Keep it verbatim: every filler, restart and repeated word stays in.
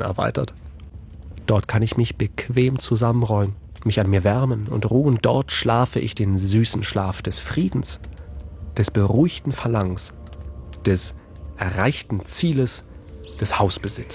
Garten erweitert. Dort kann ich mich bequem zusammenrollen, mich an mir wärmen und ruhen. Dort schlafe ich den süßen Schlaf des Friedens, des beruhigten Verlangens, des erreichten Zieles, des Hausbesitzes.